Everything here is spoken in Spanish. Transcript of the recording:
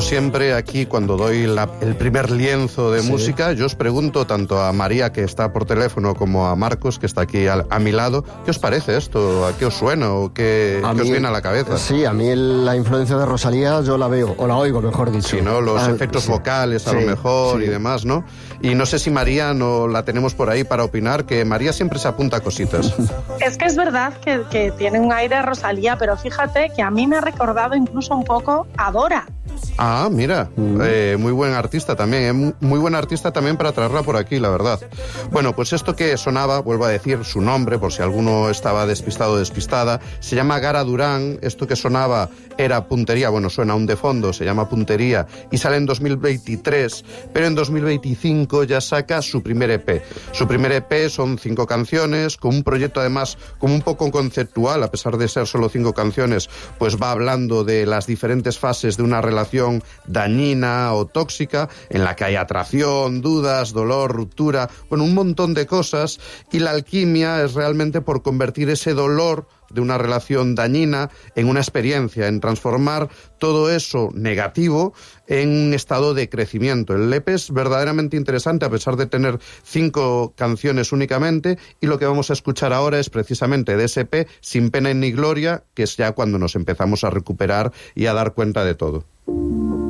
como siempre, aquí cuando doy el primer lienzo de música, yo os pregunto tanto a María, que está por teléfono, como a Marcos, que está aquí a mi lado, ¿qué os parece esto? ¿A qué os suena o qué os viene a la cabeza? Sí, a mí la influencia de Rosalía yo la veo, o la oigo, mejor dicho. Sí, ¿no? Los efectos vocales a lo mejor y demás, ¿no? Y no sé si María no la tenemos por ahí para opinar, que María siempre se apunta a cositas. Es que es verdad que tiene un aire de Rosalía, pero fíjate que a mí me ha recordado incluso un poco a Dora. Ah, mira, muy buen artista también, muy buen artista también para traerla por aquí, la verdad. Bueno, pues esto que sonaba, vuelvo a decir su nombre, por si alguno estaba despistado o despistada, se llama Gara Durán. Esto que sonaba era Puntería, bueno, suena aún de fondo, se llama Puntería, y sale en 2023, pero en 2025 ya saca su primer EP. Su primer EP son 5 canciones, con un proyecto además como un poco conceptual, a pesar de ser solo 5 canciones, pues va hablando de las diferentes fases de una relación dañina o tóxica, en la que hay atracción, dudas, dolor, ruptura, bueno, un montón de cosas, y la alquimia es realmente por convertir ese dolor de una relación dañina en una experiencia, en transformar todo eso negativo en un estado de crecimiento. El EP es verdaderamente interesante, a pesar de tener 5 canciones únicamente, y lo que vamos a escuchar ahora es precisamente de ese EP, Sin pena ni gloria, que es ya cuando nos empezamos a recuperar y a dar cuenta de todo.